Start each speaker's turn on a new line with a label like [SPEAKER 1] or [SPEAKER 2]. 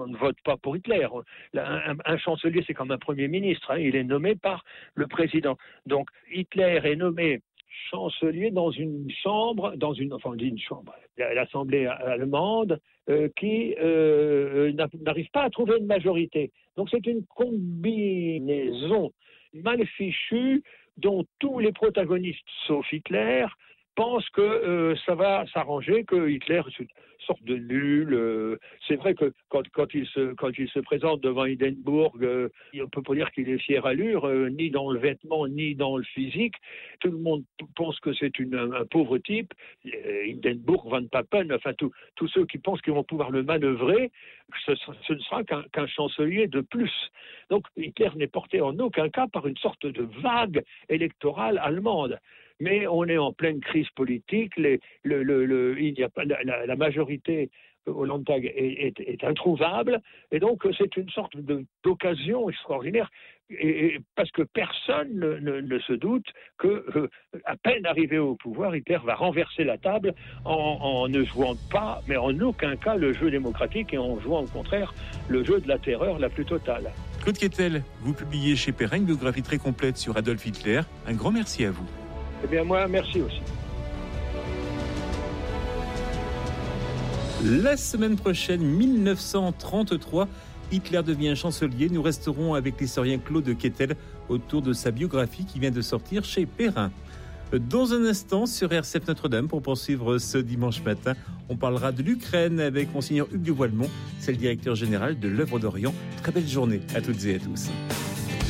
[SPEAKER 1] On ne vote pas pour Hitler. Un chancelier, c'est comme un premier ministre. Il est nommé par le président. Donc Hitler est nommé chancelier dans une chambre, l'Assemblée allemande, qui n'arrive pas à trouver une majorité. Donc c'est une combinaison mal fichue dont tous les protagonistes, sauf Hitler, pensent que ça va s'arranger, que Hitler est une sorte de nul. C'est vrai que quand il se présente devant Hindenburg, on ne peut pas dire qu'il est fier allure, ni dans le vêtement, ni dans le physique. Tout le monde pense que c'est un pauvre type. Hindenburg, Van Papen, enfin tous ceux qui pensent qu'ils vont pouvoir le manœuvrer, ce ne sera qu'un chancelier de plus. Donc Hitler n'est porté en aucun cas par une sorte de vague électorale allemande. Mais on est en pleine crise politique, il n'y a pas la majorité au Landtag est introuvable, et donc c'est une sorte d'occasion extraordinaire, et parce que personne ne se doute que, à peine arrivé au pouvoir, Hitler va renverser la table en ne jouant pas, mais en aucun cas, le jeu démocratique, et en jouant au contraire le jeu de la terreur la plus totale.
[SPEAKER 2] Claude Quettel, vous publiez chez Perrin une biographie très complète sur Adolf Hitler. Un grand merci à vous.
[SPEAKER 1] Eh bien moi, merci aussi.
[SPEAKER 2] La semaine prochaine, 1933, Hitler devient chancelier. Nous resterons avec l'historien Claude Quettel autour de sa biographie qui vient de sortir chez Perrin. Dans un instant, sur RCF Notre-Dame, pour poursuivre ce dimanche matin, on parlera de l'Ukraine avec Monseigneur Hugues de Voilemont, c'est le directeur général de l'Œuvre d'Orient. Très belle journée à toutes et à tous.